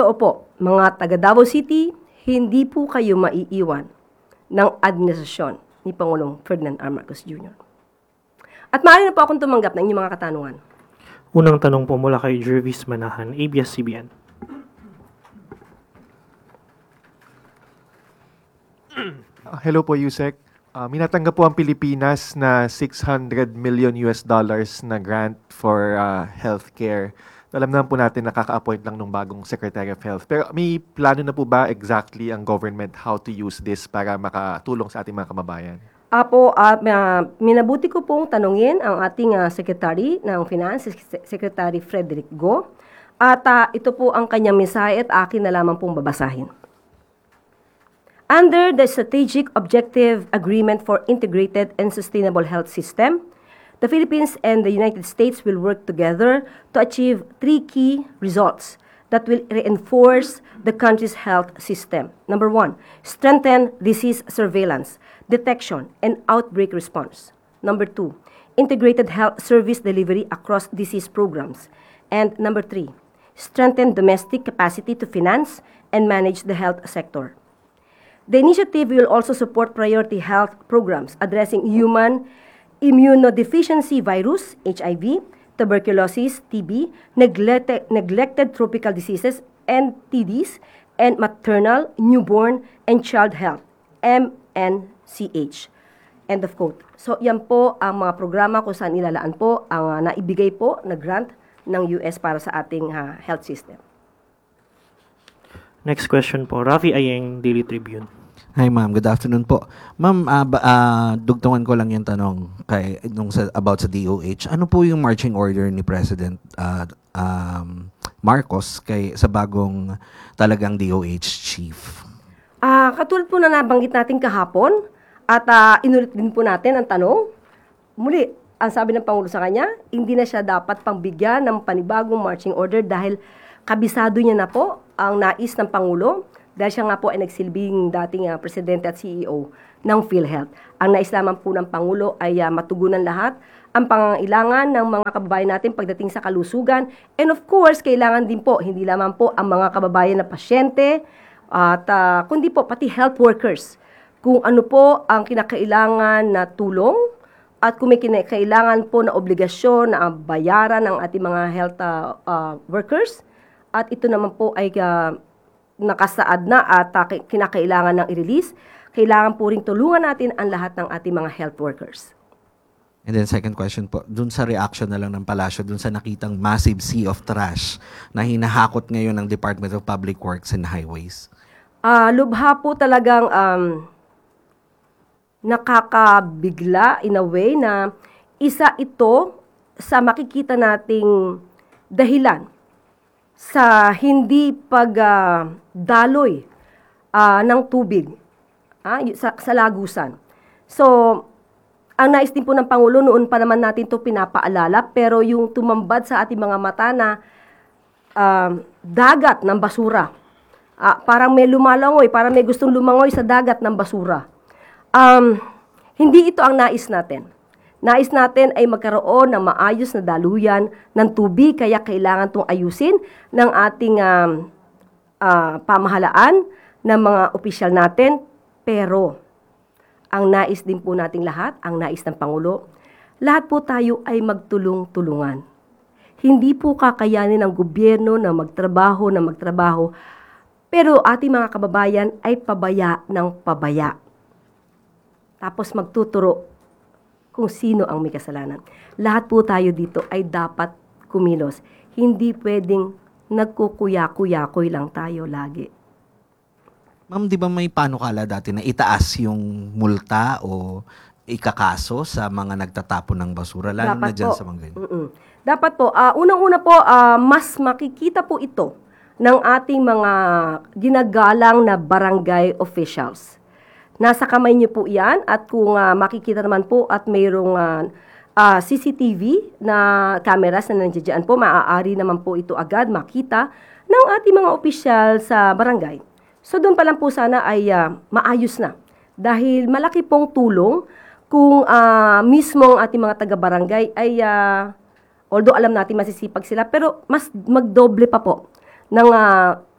totoo po, mga taga Davao City, hindi po kayo maiiwan ng administrasyon ni Pangulong Ferdinand R. Marcos Jr. At maaari na po akong tumanggap ng inyong mga katanungan. Unang tanong po mula kay Jervis Manahan, ABS-CBN. Hello po, Yusek. Minatanggap po ang Pilipinas na $600 million na grant for healthcare. Alam naman po natin nakaka-appoint lang ng bagong Secretary of Health. Pero may plano na po ba exactly ang government how to use this para makatulong sa ating mga kababayan? Minabuti ko pong tanungin ang ating Secretary ng Finance, Secretary Frederick Go. At ito po ang kanyang mensahe at akin na lamang pong babasahin. Under the Strategic Objective Agreement for Integrated and Sustainable Health System, the Philippines and the United States will work together to achieve 3 key results that will reinforce the country's health system. Number 1, strengthen disease surveillance, detection, and outbreak response. Number 2, integrated health service delivery across disease programs. And number 3, strengthen domestic capacity to finance and manage the health sector. The initiative will also support priority health programs addressing human immunodeficiency virus, HIV, tuberculosis, TB, neglected tropical diseases, NTDs, and maternal, newborn, and child health, MNCH. End of quote. So, yan po ang mga programa kung saan ilalaan po ang naibigay po na grant ng US para sa ating health system. Next question po, Rafi Ayeng, Daily Tribune. Hi ma'am, good afternoon po. Ma'am, dugtungan ko lang yung tanong about sa DOH. Ano po yung marching order ni President Marcos sa bagong talagang DOH chief? Katulad po na nabanggit natin kahapon at inulit din po natin ang tanong. Muli, ang sabi ng Pangulo sa kanya, hindi na siya dapat pangbigyan ng panibagong marching order dahil kabisado niya na po ang nais ng Pangulo dahil siya nga po ay nagsilbing dating Presidente at CEO ng PhilHealth. Ang nais lamang po ng Pangulo ay matugunan lahat ang pangangailangan ng mga kababayan natin pagdating sa kalusugan. And of course, kailangan din po, hindi lamang po ang mga kababayan na pasyente, at kundi po pati health workers. Kung ano po ang kinakailangan na tulong at kung may kinakailangan po na obligasyon na bayaran ng ating mga health workers. At ito naman po ay nakasaad na at kinakailangan ng i-release, kailangan po ring tulungan natin ang lahat ng ating mga health workers. And then second question po, dun sa reaction na lang ng palasyo, dun sa nakitang massive sea of trash na hinahakot ngayon ng Department of Public Works and Highways. Lubha po talagang nakakabigla in a way na isa ito sa makikita nating dahilan sa hindi pagdaloy ng tubig sa lagusan. So, ang nais din po ng Pangulo, noon pa naman natin ito pinapaalala, pero yung tumambad sa ating mga mata na dagat ng basura. Parang may lumalangoy, parang may gustong lumangoy sa dagat ng basura. Hindi ito ang nais natin. Nais natin ay magkaroon ng maayos na daluyan ng tubig, kaya kailangan itong ayusin ng ating pamahalaan, ng mga opisyal natin. Pero, ang nais din po nating lahat, ang nais ng Pangulo, lahat po tayo ay magtulong-tulungan. Hindi po kakayanin ng gobyerno na magtrabaho, pero ating mga kababayan ay pabaya ng pabaya. Tapos magtuturo kung sino ang may kasalanan. Lahat po tayo dito ay dapat kumilos. Hindi pwedeng nagkukuya-kuyakoy lang tayo lagi. Ma'am, di ba may panukala dati na itaas yung multa o ikakaso sa mga nagtatapon ng basura, lalo Dapat na dyan po, sa mga ganyan? Dapat po, unang-una po, mas makikita po ito ng ating mga ginagalang na barangay officials. Nasa kamay niyo po yan at kung makikita naman po at mayroong CCTV na cameras na nandiyan po, maaari naman po ito agad makita ng ating mga opisyal sa barangay. So doon pa lang po sana ay maayos na. Dahil malaki pong tulong kung mismong ating mga taga-barangay ay, although alam natin masisipag sila, pero mas magdoble pa po ng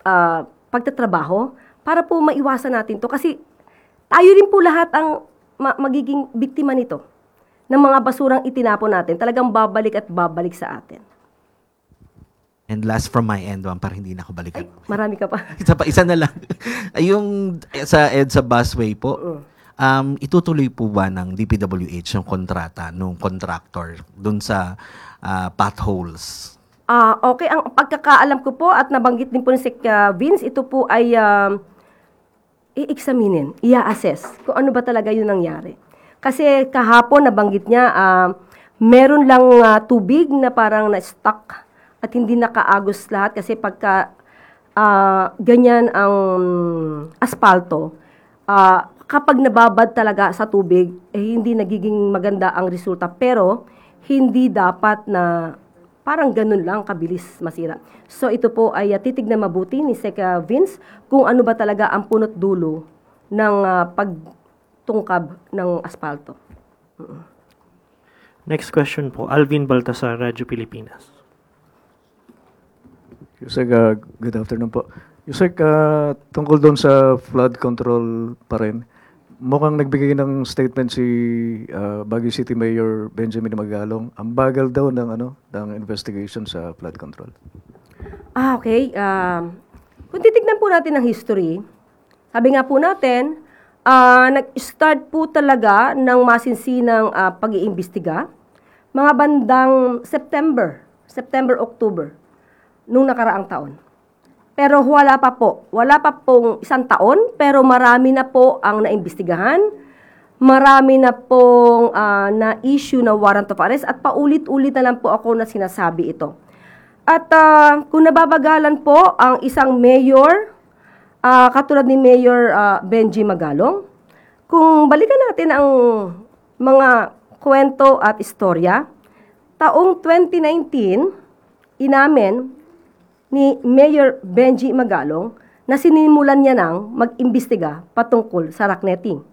pagtatrabaho para po maiwasan natin to. Kasi tayo rin po lahat ang magiging biktima nito ng mga basurang itinapon natin. Talagang babalik at babalik sa atin. And last from my end, ma'am, para hindi na ako balikan. Marami ka pa. Isa na lang. Yung sa EDSA busway po, itutuloy po ba ng DPWH yung kontrata nung contractor dun sa potholes? Okay, ang pagkakaalam ko po at nabanggit din po ni Sec. Vince, ito po ay i-examinin, i-assess kung ano ba talaga yung nangyari. Kasi kahapon nabanggit niya, meron lang tubig na parang na-stuck at hindi nakaagos lahat kasi pagka ganyan ang asfalto, kapag nababad talaga sa tubig, hindi nagiging maganda ang resulta. Pero, hindi dapat na parang ganun lang kabilis masira. So, ito po ay titignan mabuti ni Sec. Vince kung ano ba talaga ang punot dulo ng pagtungkab ng asfalto. Next question po, Alvin Baltasar, Radyo Pilipinas. Yusek, good afternoon po. Yusek, tungkol doon sa flood control pa rin, mukhang nagbigay ng statement si Baguio City Mayor Benjamin Magalong. Ang bagal daw ng investigation sa flood control. Okay. Kung titignan po natin ang history, sabi nga po natin, nag-start po talaga ng masinsinang pag-iimbestiga mga bandang September, October, nung nakaraang taon. Pero wala pa pong isang taon, pero marami na po ang naimbestigahan, marami na pong na-issue na warrant of arrest at paulit-ulit na lang po ako na sinasabi ito. At kung nababagalan po ang isang mayor, katulad ni Mayor Benji Magalong, kung balikan natin ang mga kwento at istorya, taong 2019, inamin ni Mayor Benji Magalong na sinimulan niya nang mag-imbestiga patungkol sa rocknetting.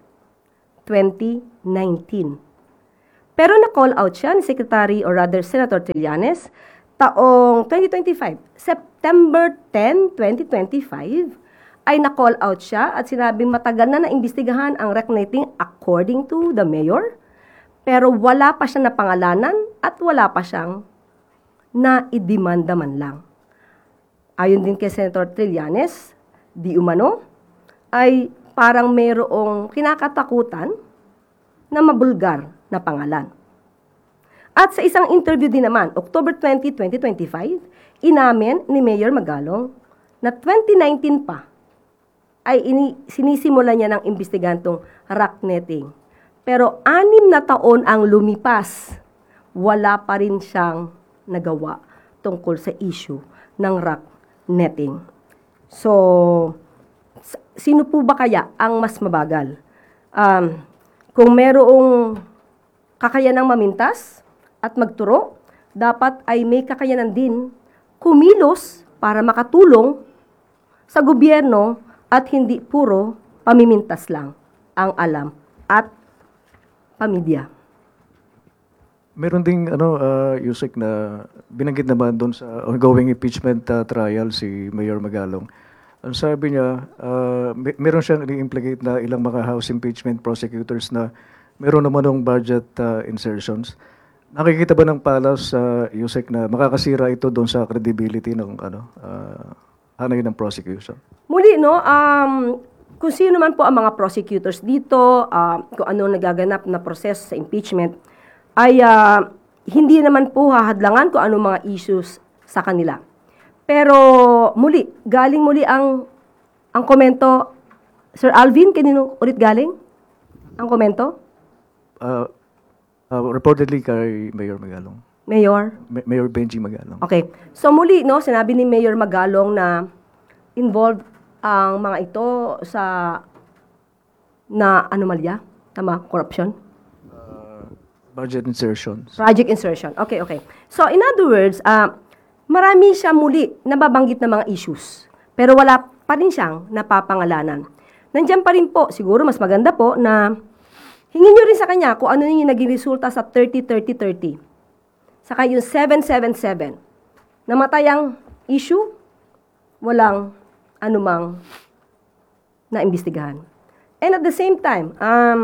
2019. Pero na-call out siya ni Secretary or rather Senator Trillanes taong 2025. September 10, 2025 ay na-call out siya at sinabing matagal na naimbestigahan ang rocknetting according to the mayor. Pero wala pa siya napangalanan at wala pa siyang na-idemanda man lang. Ayon din kay Senator Trillanes, di umano, ay parang mayroong kinakatakutan na mabulgar na pangalan. At sa isang interview din naman, October 20, 2025, inamin ni Mayor Magalong na 2019 pa ay sinisimula niya ng imbestigantong rocknetting. Pero 6 na taon ang lumipas, wala pa rin siyang nagawa tungkol sa issue ng rocknetting. So, sino po ba kaya ang mas mabagal? Kung merong kakayanang mamintas at magturo, dapat ay may kakayanan din kumilos para makatulong sa gobyerno at hindi puro pamimintas lang ang alam at pamilya. Meron ding Yusek, na binanggit naman doon sa ongoing impeachment trial si Mayor Magalong. Ang sabi niya, meron siyang i-implicate na ilang mga House impeachment prosecutors na meron naman ng budget insertions. Nakikita ba ng palas Yusek na makakasira ito doon sa credibility ng hanay ng prosecution? Muli, kung sino man po ang mga prosecutors dito, kung ano nagaganap na proseso sa impeachment, ay hindi naman po hahadlangan kung ano mga issues sa kanila. Pero galing muli ang komento. Sir Alvin, kanino ulit galing ang komento? Reportedly kay Mayor Magalong. Mayor? Mayor Benji Magalong. Okay. So muli, sinabi ni Mayor Magalong na involved ang mga ito sa anomalya, corruption? Budget insertions. Project insertion. Okay. So, in other words, marami siya muli nababanggit na mga issues. Pero wala pa rin siyang napapangalanan. Nandiyan pa rin po, siguro mas maganda po na hingin nyo rin sa kanya kung ano yung naging resulta sa 30-30-30. Saka yung 777. Namatay ang issue, walang anumang naimbestigahan. And at the same time,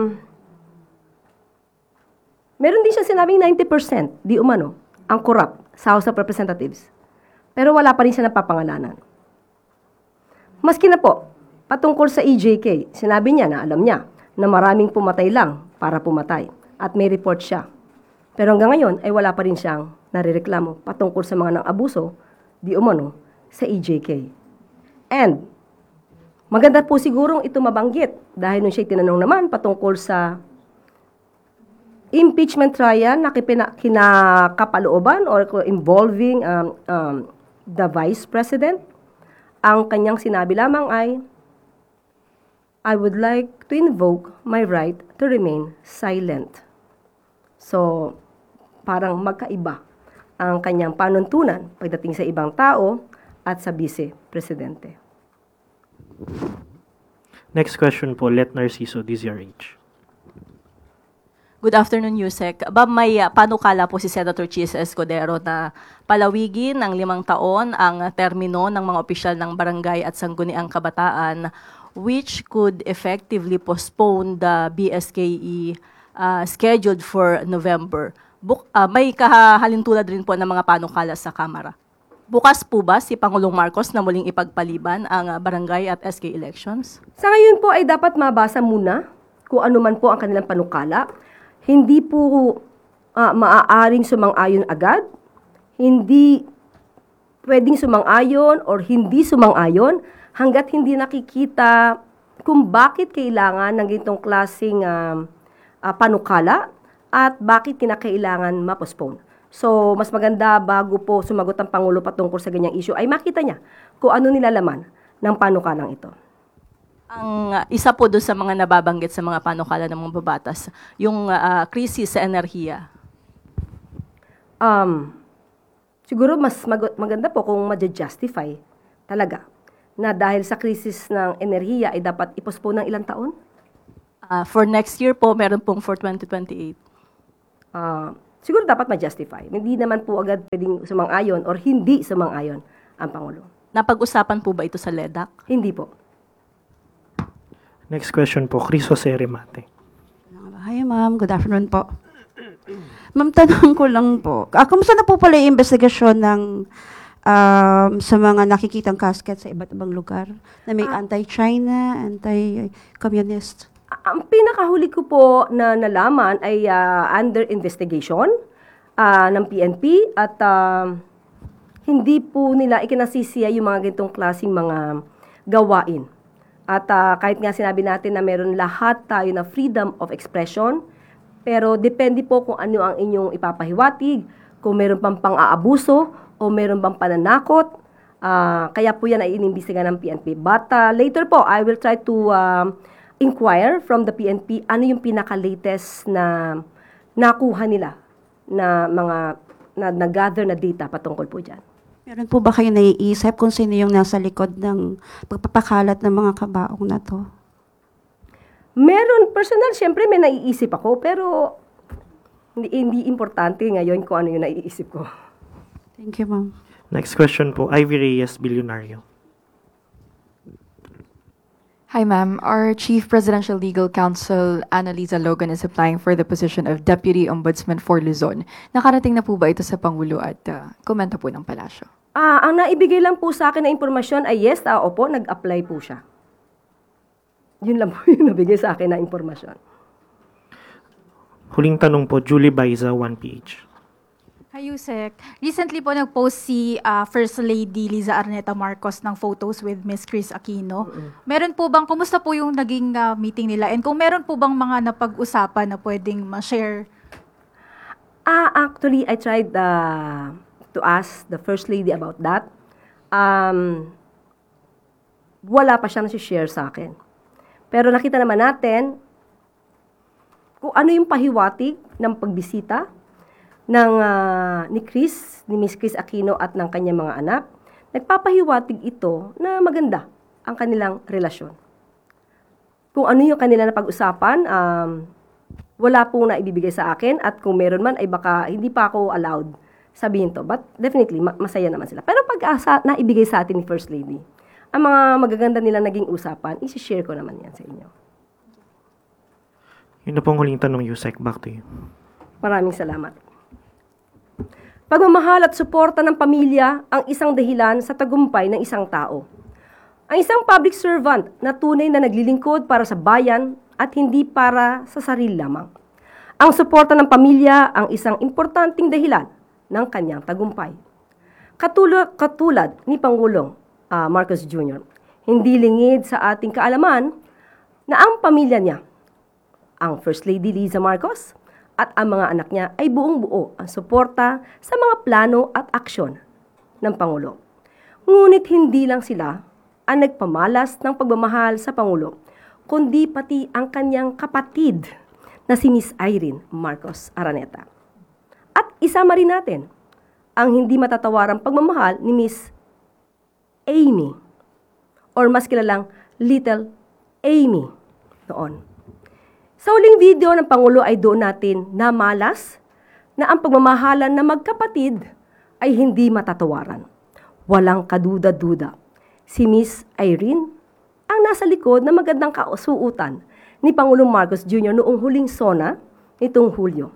meron din siya sinabing 90% di umano ang corrupt sa House of Representatives. Pero wala pa rin siya napapangalanan. Maski na po, patungkol sa EJK, sinabi niya na alam niya na maraming pumatay lang para pumatay at may report siya. Pero hanggang ngayon ay wala pa rin siyang narireklamo patungkol sa mga nang-abuso di umano sa EJK. And maganda po sigurong ito mabanggit dahil nung siya tinanong naman patungkol sa impeachment trial na kinakapalooban or involving the Vice President, ang kanyang sinabi lamang ay, I would like to invoke my right to remain silent. So, parang magkaiba ang kanyang panuntunan pagdating sa ibang tao at sa Vice Presidente. Next question po, Let Narciso, DZRH. Good afternoon, Yusek. May panukala po si Senator Chis Escudero na palawigin ng 5 taon ang termino ng mga opisyal ng barangay at sangguniang kabataan, which could effectively postpone the BSKE scheduled for November. May kahalintulad rin po ng mga panukala sa Kamara. Bukas po ba si Pangulong Marcos na muling ipagpaliban ang barangay at SK elections? Sa ngayon po ay dapat mabasa muna kung ano man po ang kanilang panukala. Hindi po maaaring sumang-ayon agad. Hindi pwedeng sumang-ayon or hindi sumang-ayon hanggat hindi nakikita kung bakit kailangan ng ganitong klaseng panukala at bakit kinakailangan ma-postpone. So, mas maganda bago po sumagot ang Pangulo patungkol sa ganyang issue ay makita niya kung ano nilalaman ng panukalang ito. Ang isa po doon sa mga nababanggit sa mga panukala ng mga babatas, yung krisis sa enerhiya. Siguro mas maganda po kung ma-justify talaga na dahil sa krisis ng enerhiya ay dapat i-postpone ng ilang taon. For next year po, meron pong for 2028. Siguro dapat ma-justify. Hindi naman po agad pwedeng sumang-ayon or hindi sumang-ayon ang Pangulo. Napag-usapan po ba ito sa LEDAC? Hindi po. Next question po, Chris Jose Remate. Hi ma'am, good afternoon po. Ma'am, tanong ko lang po. Kamusta na po pala yung investigasyon ng sa mga nakikitang casket sa iba't ibang lugar na may anti-China, anti-communist? Ang pinakahuli ko po na nalaman ay under investigation ng PNP at hindi po nila ikinasisiya yung mga ganitong klaseng mga gawain. At kahit nga sinabi natin na meron lahat tayo na freedom of expression, pero depende po kung ano ang inyong ipapahiwatig, kung meron pang pang-aabuso o meron bang pananakot, kaya po yan ay inimbestigahan ng PNP. But later po, I will try to inquire from the PNP ano yung pinaka-latest na nakuha nila na mga na-gather na data patungkol po dyan. Meron po ba kayo naiisip kung sino yung nasa likod ng pagpapakalat ng mga kabaong na to? Meron, personal, syempre may naiisip ako, pero hindi importante ngayon kung ano yung naiisip ko. Thank you, ma'am. Next question po, Ivy Reyes, Bilyonaryo. Hi, ma'am. Our Chief Presidential Legal Counsel, Annalisa Logan, is applying for the position of Deputy Ombudsman for Luzon. Nakarating na po ba ito sa Pangulo at komento po ng Palasyo? Ang naibigay lang po sa akin na impormasyon ay yes, opo, nag-apply po siya. Yun lang po yung nabigay sa akin na impormasyon. Huling tanong po, Julie Baiza, 1PH. Hi, Yusek. Recently po nag-post si First Lady Liza Arneta Marcos ng photos with Miss Chris Aquino. Meron po bang, kumusta po yung naging meeting nila? And kung meron po bang mga napag-usapan na pwedeng ma-share? Actually, I tried to ask the First Lady about that. Wala pa siyang share sa akin. Pero nakita naman natin kung ano yung pahiwatig ng pagbisita ng ni Miss Chris Aquino at ng kanyang mga anak. Nagpapahiwatig ito na maganda ang kanilang relasyon. Kung ano yung kanila na pag-usapan, wala pong naibibigay sa akin at kung meron man ay baka hindi pa ako allowed sabihin to. But definitely, masaya naman sila. Pero pag naibigay sa atin ni First Lady, ang mga magaganda nilang naging usapan, isi-share ko naman yan sa inyo. Yun na pong huling tanong, Yusek. Back to you. Maraming salamat. Pagmamahal at suporta ng pamilya ang isang dahilan sa tagumpay ng isang tao. Ang isang public servant na tunay na naglilingkod para sa bayan at hindi para sa sarili lamang. Ang suporta ng pamilya ang isang importanteng dahilan ng kanyang tagumpay. Katulad ni Pangulong Marcos Jr., hindi lingid sa ating kaalaman na ang pamilya niya, ang First Lady Liza Marcos, at ang mga anak niya ay buong-buo ang suporta sa mga plano at aksyon ng Pangulo. Ngunit hindi lang sila ang nagpamalas ng pagmamahal sa Pangulo, kundi pati ang kanyang kapatid na si Miss Irene Marcos Araneta. At isama rin natin ang hindi matatawarang pagmamahal ni Miss Amy, or mas kilalang Little Amy noon. Sa huling video ng Pangulo ay doon natin namalas na ang pagmamahalan na magkapatid ay hindi matatawaran. Walang kaduda-duda. Si Miss Irene ang nasa likod na magandang kausuutan ni Pangulong Marcos Jr. noong huling SONA nitong Hulyo.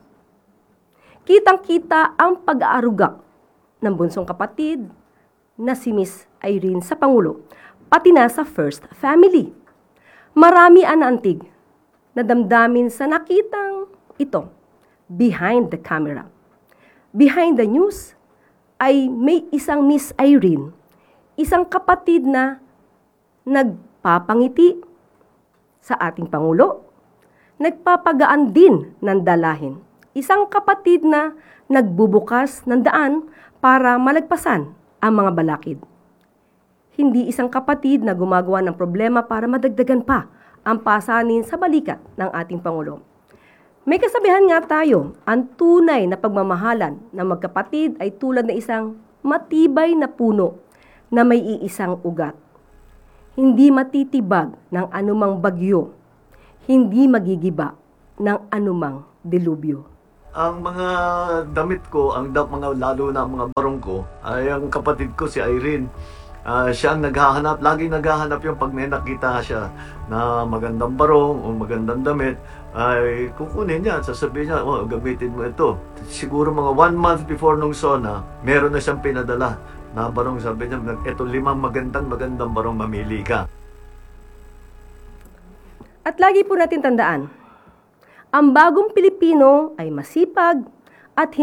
Kitang-kita ang pag-aaruga ng bunsong kapatid na si Miss Irene sa Pangulo, pati na sa First Family. Marami ang naantig na damdamin sa nakitang ito behind the camera. Behind the news ay may isang Miss Irene, isang kapatid na nagpapangiti sa ating Pangulo, nagpapagaan din ng dalahin. Isang kapatid na nagbubukas ng daan para malagpasan ang mga balakid. Hindi isang kapatid na gumagawa ng problema para madagdagan pa ang pasanin sa balikat ng ating Pangulo. May kasabihan nga tayo, ang tunay na pagmamahalan ng magkapatid ay tulad na isang matibay na puno na may iisang ugat. Hindi matitibag ng anumang bagyo, hindi magigiba ng anumang dilubyo. Ang mga damit ko, mga lalo na ang mga barong ko, ay ang kapatid ko si Irene. Siya ang naghahanap, laging naghahanap yung pag may nakita siya na magandang barong o magandang damit, ay kukunin niya at sasabihin niya, oh, gamitin mo ito. Siguro mga 1 month before nung SONA, meron na siyang pinadala na barong. Sabi niya, ito 5 magandang barong, mamili ka. At lagi po natin tandaan, ang bagong Pilipino ay masipag at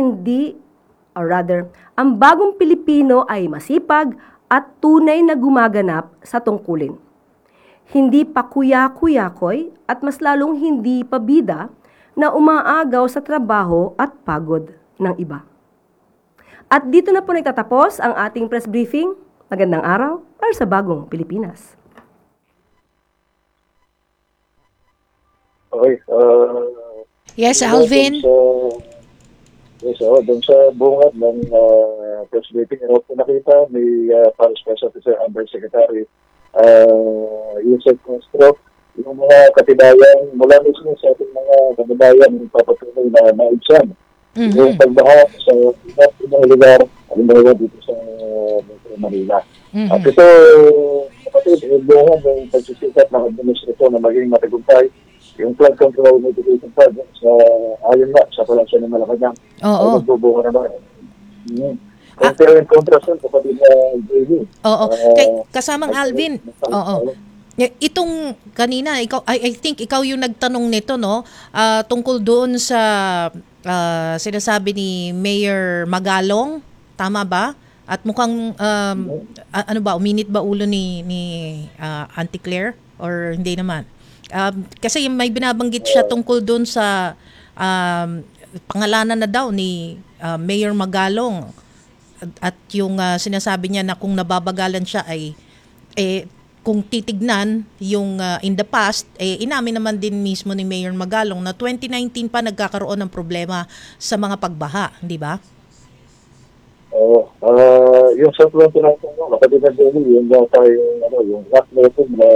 ang bagong Pilipino ay masipag at tunay na gumaganap sa tungkulin. Hindi pa kuya-kuyakoy at mas lalong hindi pa bida na umaagaw sa trabaho at pagod ng iba. At dito na po nagtatapos ang ating press briefing. Magandang araw para sa bagong Pilipinas. Okay. Yes, Alvin. Doon sa bungad ng press briefing, po nakita ni Paris Special Officer Undersecretary Yusek Castro, yung mga katibayan mula mismo sa ating mga kababayan papatuloy na maibsan. Yung pagbaha sa ibang lugar, halimbawa dito sa Metro Manila. At ito, kapatid, bungad ng pagsisikat ng administrasyon na maging matagumpay yung flood control mitigation project sa ayon nga sa Palansya ng Malacanang. Oo. Nagbubunga naman. Compare and contrast yun kapatid na JV. Oo. Kasamang Alvin. Oo. Itong kanina, I think ikaw yung nagtanong nito, no? Tungkol doon sa sinasabi ni Mayor Magalong. Tama ba? At mukhang, uminit ba ulo ni Auntie Claire? Or hindi naman? Kasi may binabanggit siya tungkol doon sa pangalanan na daw ni Mayor Magalong at yung sinasabi niya na kung nababagalan siya ay kung titignan yung in the past, inamin naman din mismo ni Mayor Magalong na 2019 pa nagkakaroon ng problema sa mga pagbaha, di ba? Yung sa plan natin, kapatid na din, yung yung rock level na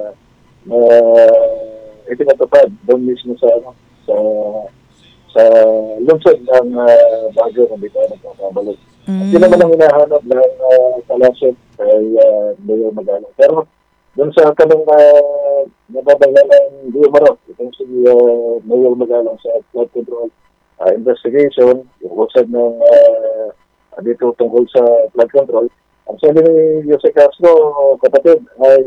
itinatupad doon mismo sa lungsod ng Baguio kung di ko nagkakabalik. Hindi naman ang hinahanap ng talasod kay Mayor Magalong. Pero doon sa tanong na nababangan ng Diomaro, itong si Mayor Magalang sa flood control investigation, yung usad ng dito tungkol sa flood control, ang sabi ni Jose Castro, kapatid, ay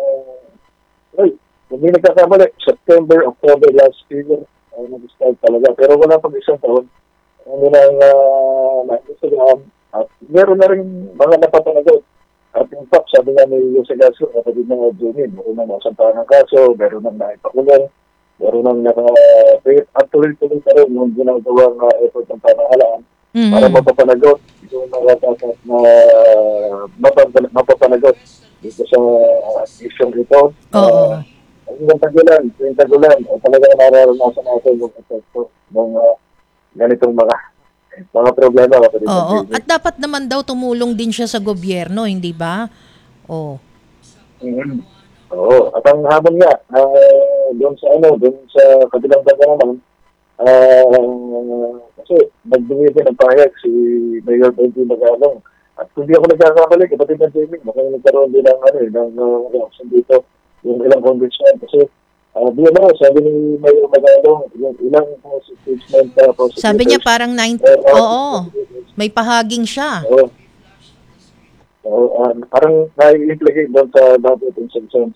hindi nagkakamali, September, October last year, nag-start talaga. Pero wala pag isang taon, hindi na na-instagram at meron na rin mga napapanagot. At in fact, sabi nga ni Jose Castro, kapatid ng Junin, meron na nasampahan ng kaso, meron na naipakulong, meron na at tuloy-tuloy pa rin yung ginagawang effort ng pamahalaan para mapapanagot yung mga dapat na mapapanagot dito sa isyong ito. Yung tagulan, talagang nararanasan natin yung epekto ng ganitong mga problema. Oo. At dapat naman daw tumulong din siya sa gobyerno, hindi ba? Oo. Oo. At ang hamon nga, doon sa kabilang bansa naman, kasi nagbigay din ng pahayag si Mayor Benji Magalong. At kung di ako nagkakamali, kapatid ng Jamie, baka nagkaroon din ng reaction dito yung ilang congressman. Kasi di naman, sabi ni Mayor Magalong, yung ilang impeachment prosecutors. Sabi niya parang 90. Oo. May pahaging siya. Parang nai-implicate doon sa dapat insensions.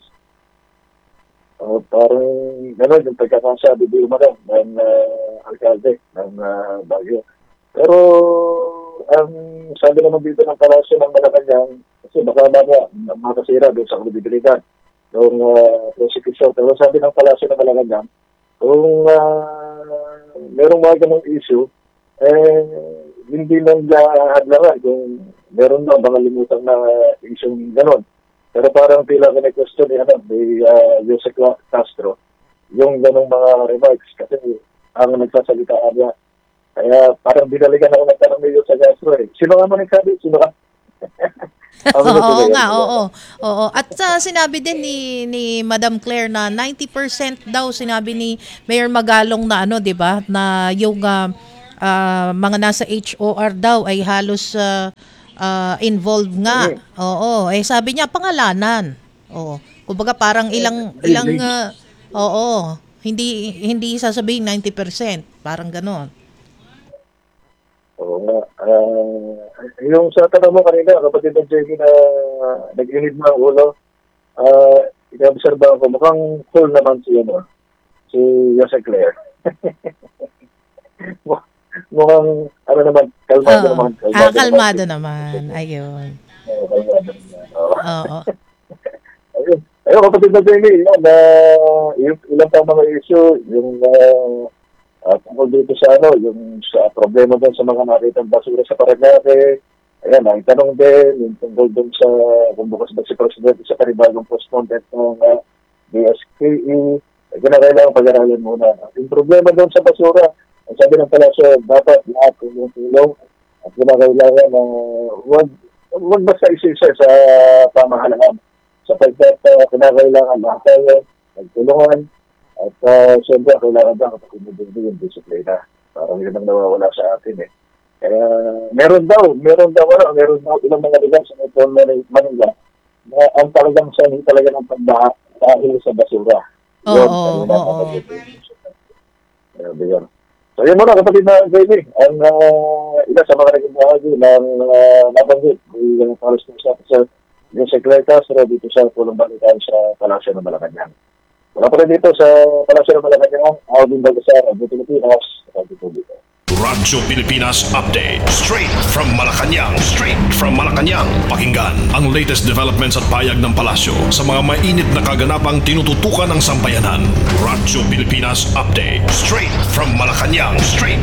Parang gano'n yung pagkakasabi di umarang ng alkalde ng Baguio. Pero ang sabi naman dito ng palasyo ng Malacanang, kasi baka makasira doon sa kredibilidad ng prosecution. Pero sabi ng palasyo ng Malacanang, kung merong mga ganong issue, hindi lang hadlangan kung meron na mga limutang na issue gano'n. Pero parang tila kine-question ni Jose Castro yung ganong mga remarks kasi ang nagsasalita niya. Kaya parang binalikan ako ng tanong ni Jose Castro Sino ka mo nagsabi? Sino ka? Oo nga, oo. At sinabi din ni Madam Claire na 90% daw sinabi ni Mayor Magalong na 'di ba? Na yung mga nasa HOR daw ay halos involved nga. Oo. Sabi niya pangalanan. Oo. Kumbaga parang ilang hindi sasabihin 90%, parang gano'n. Oo nga. Yung sa tanong mo kanina, kapatid ng Jamie na nag-inid ng ulo, ina-observe ko, mukhang cool naman si Jose Claire. Mukhang, kalmado naman. Kalmado naman. Ayun. Kalmado naman. Oo. Ayun, kapatid na Jamie, yung ilang pang mga issue, yung tungkol dito sa yung sa problema doon sa mga nakitang basura sa Paraguay. Ayan, ang tanong din, yung tungkol doon sa kung bukas ba si Presidente sa panibagong postponement ng DSKE, kinakailangan pag-aralan muna. Yung problema doon sa basura, ang sabi ng palasyo, dapat lahat yung tulong at kinakailangan na huwag basta isa-isa sa pamahalaan. Sapagkat kinakailangan lahat tayo, nagtulungan, at siyempre kailangan ba kapag umubindi yung disiplina. Parang yun ang nawawala sa atin Kaya meron daw ilang mga lugar sa Metro Manila na ang talagang sanhi talaga ng pagbaha dahil sa basura. Oo. So yun muna kapatid na Jamie, ang ilan sa mga naging bahagi ng nabanggit ng Paris News Officer yung Secretary Castro dito sa Pulong Balitan sa Palasyo ng Malacanang. Wala pa rin dito sa Palasyo ng Malacanang, Alvin Balgasar, Radyo Pilipinas, Radyo Publiko. Radyo Pilipinas Update. Straight from Malacanang. Pakinggan ang latest developments at payag ng palasyo sa mga mainit na kaganapang tinututukan ng sambayanan. Radyo Pilipinas Update. Straight from Malacanang.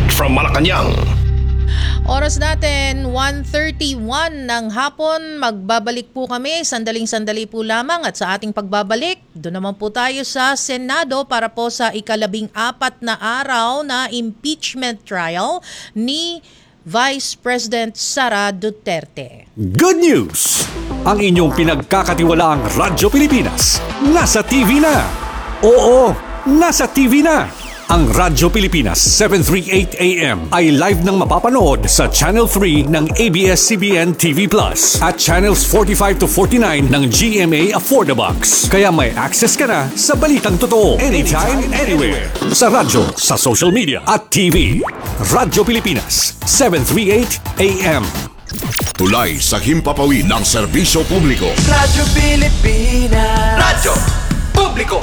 Oras natin, 1:31 ng hapon. Magbabalik po kami, sandaling-sandali po lamang. At sa ating pagbabalik, doon naman po tayo sa Senado para po sa ika-14 na araw na impeachment trial ni Vice President Sara Duterte. Good news! Ang inyong pinagkakatiwalaang Radyo Pilipinas nasa TV na. Oo, nasa TV na. Ang Radyo Pilipinas 738 AM ay live nang mapapanood sa Channel 3 ng ABS-CBN TV Plus at Channels 45 to 49 ng GMA Affordabox. Kaya may access ka na sa balitang totoo anytime, anywhere. Sa radyo, sa social media at TV. Radyo Pilipinas 738 AM. Tulay sa himpapawid ng serbisyo publiko. Radyo Pilipinas. Radyo Publiko.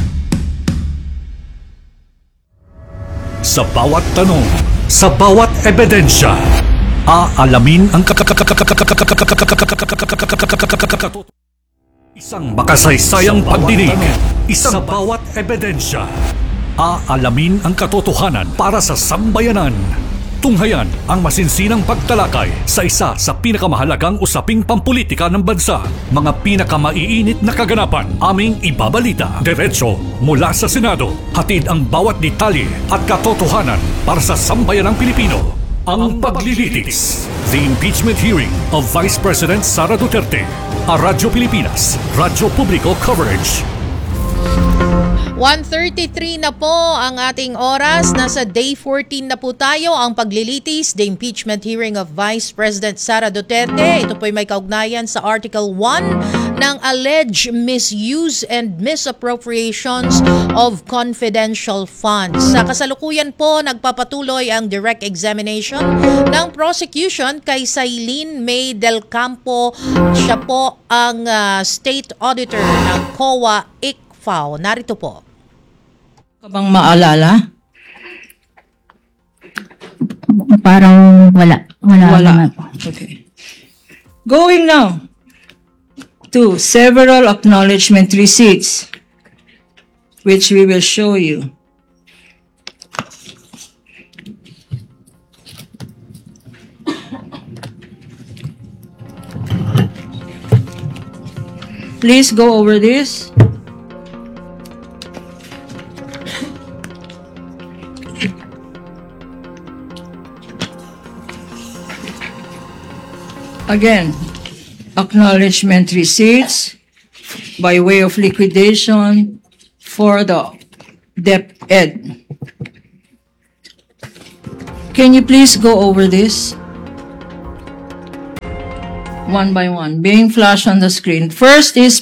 Sa bawat tanong, sa bawat ebidensya, aalamin ang isang makasaysayang pagdinig. Isang bawat ebidensya, aalamin ang katotohanan para sa sambayanan. Tunghayan ang masinsinang pagtalakay sa isa sa pinakamahalagang usaping pampolitika ng bansa. Mga pinakamaiinit na kaganapan, aming ibabalita. Diretso mula sa Senado. Hatid ang bawat detalye at katotohanan para sa sambayanang Pilipino. Ang paglilitis. The impeachment hearing of Vice President Sara Duterte. A Radyo Pilipinas, Radyo Publiko Coverage. 1:33 na po ang ating oras. Nasa day 14 na po tayo ang paglilitis, the impeachment hearing of Vice President Sara Duterte. Ito po ay may kaugnayan sa Article 1 ng alleged misuse and misappropriations of confidential funds. Sa kasalukuyan po, nagpapatuloy ang direct examination ng prosecution kay Sailin May Del Campo. Siya po ang State Auditor ng COA ICFAO. Narito po. Bang maalala? Parang wala naman po. Okay. Going now to several acknowledgement receipts which we will show you. Please go over this. Again, acknowledgement receipts by way of liquidation for the DepEd. Can you please go over this? One by one, being flashed on the screen. First is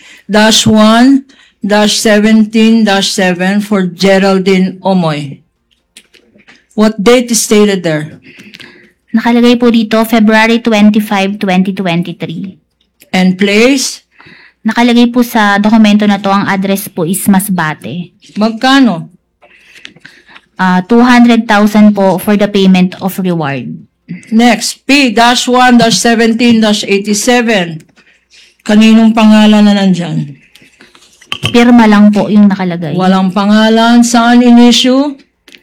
P-1-17-7 for Geraldine Omoy. What date is stated there? Nakalagay po dito, February 25, 2023. And place? Nakalagay po sa dokumento na to, ang address po is Masbate. Magkano? 200,000 po for the payment of reward. Next, P-1-17-87. Kaninong pangalan na nandyan? Pirma lang po yung nakalagay. Walang pangalan. Saan in-issue?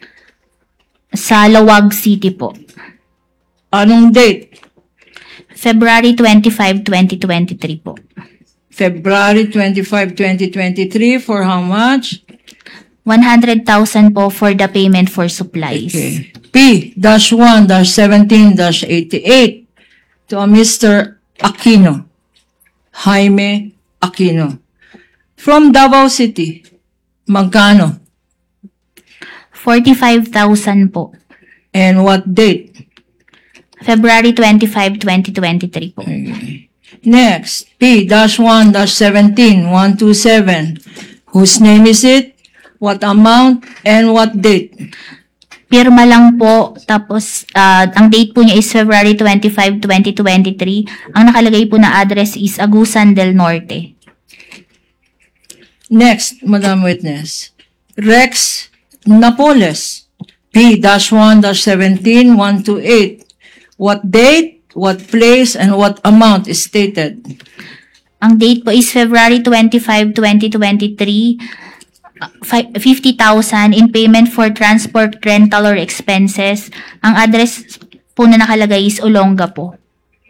Sa Lawag City po. Anong date? February 25, 2023 po. February 25, 2023 for how much? 100,000 po for the payment for supplies. Okay. P-1-17-88 to a Mr. Aquino. Jaime Aquino. From Davao City. Magkano? 45,000 po. And what date? February 25, 2023 po. Okay. Next, P-1-17-127. Whose name is it? What amount and what date? Pirma lang po, tapos ang date po niya is February 25, 2023. Ang nakalagay po na address is Agusan del Norte. Next, Madam Witness. Rex Napoles, P-1-17-128. What date, what place, and what amount is stated? Ang date po is February 25, 2023. 50,000 in payment for transport, rental, or expenses. Ang address po na nakalagay is Olonga po.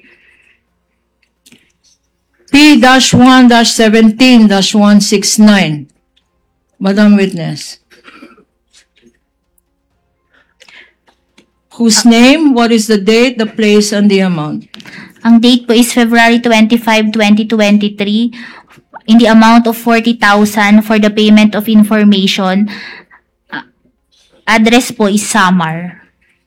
P-1-17-169. Madam Witness. Whose name, what is the date, the place, and the amount? Ang date po is February 25, 2023 in the amount of 40,000 for the payment of information address po is Samar.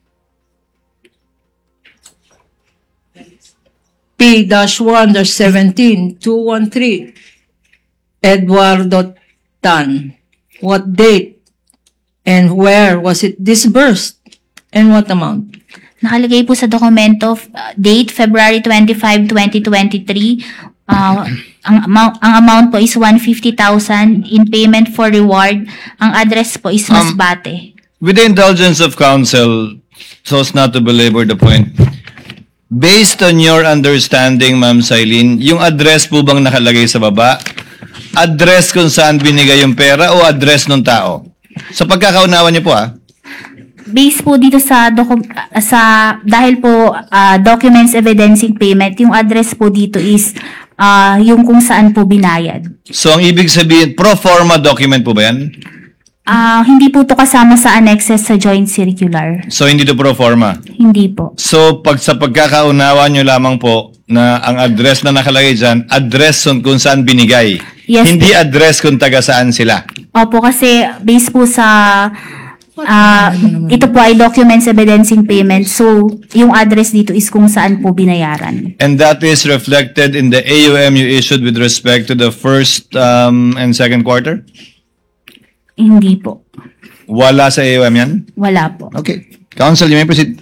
P-1-17-213, Eduardo Tan. What date and where was it disbursed and what amount? Nakalagay po sa dokumento, date February 25, 2023. Ang amount po is 150,000 in payment for reward. Ang address po is Masbate. With the indulgence of counsel, so as not to belabor the point, based on your understanding, Ma'am Sailin, yung address po bang nakalagay sa baba? Address kung saan binigay yung pera o address ng tao? Sa pagkakaunawan niyo po Based po dito sa dahil po documents evidencing payment, yung address po dito is yung kung saan po binayad. So ang ibig sabihin, pro forma document po ba yan? Hindi po to kasama sa annexes sa joint circular. So hindi to pro forma? Hindi po. So sa pagkakaunawa nyo lamang po na ang address na nakalagay dyan, address kung saan binigay. Yes, hindi address kung taga saan sila. Opo, kasi based po sa ito po ay documents evidencing payment. So, yung address dito is kung saan po binayaran. And that is reflected in the AUM you issued with respect to the first and second quarter? Hindi po. Wala sa AUM yan? Wala po. Okay. Counsel, you may proceed.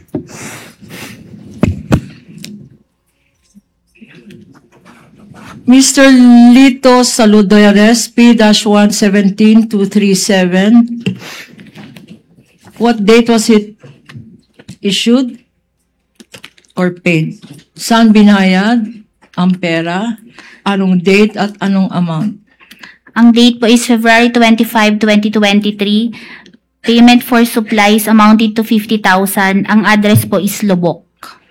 Mr. Lito Saludares, P-17237. What date was it issued or paid? Saan binayad ang pera? Anong date at anong amount? Ang date po is February 25, 2023. Payment for supplies amounted to 50,000. Ang address po is Lubok.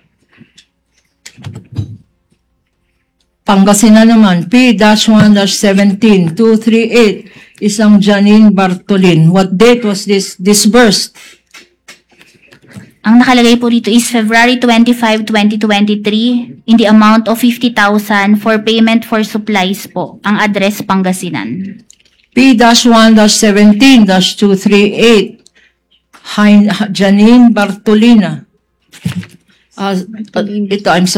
Pangasinan naman, P-1-17-238, isang Janine Bartolin. What date was this disbursed? Ang nakalagay po dito is February 25, 2023 in the amount of 50,000 for payment for supplies po. Ang address Pangasinan. P-1-17-238, Janine Bartolina. Ito, I'm sorry.